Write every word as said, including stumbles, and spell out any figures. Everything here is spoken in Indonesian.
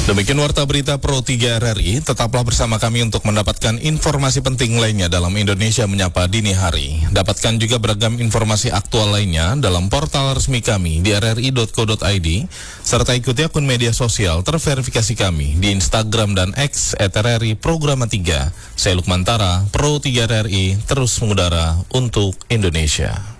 Demikian warta berita Pro tiga R R I, tetaplah bersama kami untuk mendapatkan informasi penting lainnya dalam Indonesia Menyapa Dini Hari. Dapatkan juga beragam informasi aktual lainnya dalam portal resmi kami di r r i dot co dot i d, serta ikuti akun media sosial terverifikasi kami di Instagram dan X et r r i Programa tiga. Saya Lukman Tara, Pro tiga R R I, terus mengudara untuk Indonesia.